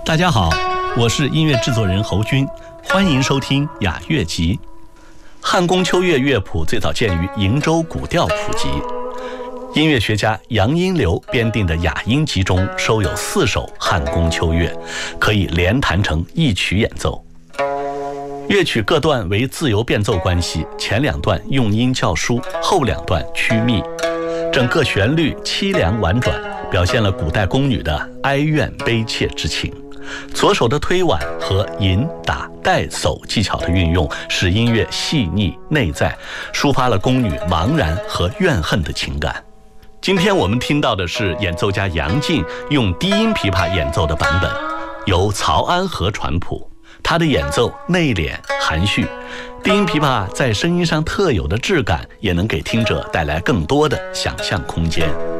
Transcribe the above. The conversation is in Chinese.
大家好，我是音乐制作人侯军，欢迎收听雅乐集。汉宫秋月乐谱最早见于瀛洲古调谱集，音乐学家杨荫流编定的雅音集中收有4首汉宫秋月，可以连弹成一曲演奏。乐曲各段为自由变奏关系，前2段用音较疏，后2段趋密，整个旋律凄凉婉转，表现了古代宫女的哀怨悲切之情。左手的推挽和引打带叟技巧的运用，使音乐细腻内在，抒发了宫女茫然和怨恨的情感。今天我们听到的是演奏家杨进用低音琵琶演奏的版本，由曹安和传谱。他的演奏内敛含蓄，低音琵琶在声音上特有的质感，也能给听者带来更多的想象空间。